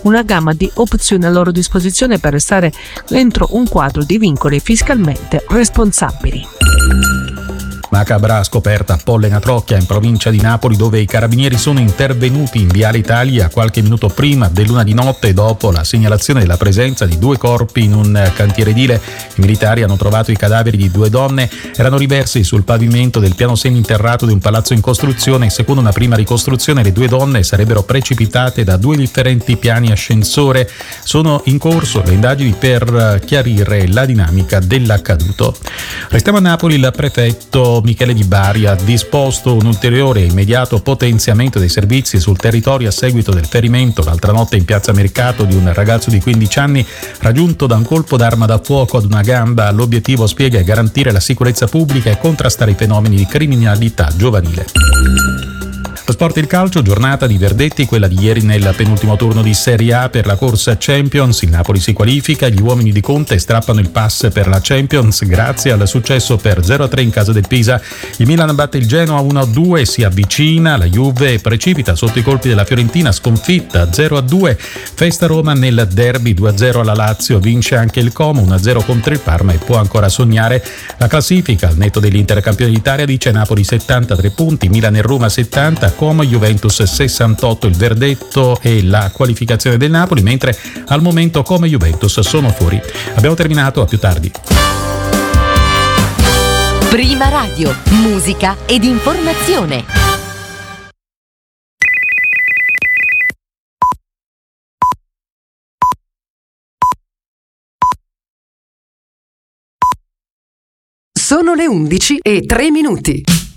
una gamma di opzioni a loro disposizione per restare entro un quadro di vincoli fiscalmente responsabili. Macabra scoperta a Pollena Trocchia, in provincia di Napoli, dove i carabinieri sono intervenuti in Viale Italia qualche minuto prima dell'1 di notte dopo la segnalazione della presenza di 2 corpi in un cantiere edile. I militari hanno trovato i cadaveri di 2 donne, erano riversi sul pavimento del piano seminterrato di un palazzo in costruzione. Secondo una prima ricostruzione, le 2 donne sarebbero precipitate da 2 differenti piani ascensore. Sono in corso le indagini per chiarire la dinamica dell'accaduto. Restiamo a Napoli. Il prefetto Michele Di Bari ha disposto un ulteriore e immediato potenziamento dei servizi sul territorio a seguito del ferimento l'altra notte in piazza Mercato di un ragazzo di 15 anni raggiunto da un colpo d'arma da fuoco ad una gamba. L'obiettivo, spiega, è garantire la sicurezza pubblica e contrastare i fenomeni di criminalità giovanile. Lo sport e il calcio, giornata di verdetti, quella di ieri nel penultimo turno di Serie A per la corsa Champions. Il Napoli si qualifica, gli uomini di Conte strappano il pass per la Champions grazie al successo per 0-3 in casa del Pisa. Il Milan batte il Genoa 1-2, si avvicina, la Juve precipita sotto i colpi della Fiorentina, sconfitta 0-2. Festa Roma nel derby 2-0 alla Lazio, vince anche il Como 1-0 contro il Parma e può ancora sognare. La classifica, al netto dell'Inter campione d'Italia, dice Napoli 73 punti, Milan e Roma 70, Como, Juventus 68, il verdetto e la qualificazione del Napoli, mentre al momento Como e Juventus sono fuori. Abbiamo terminato, a più tardi. Prima Radio, musica ed informazione. Sono le 11:03.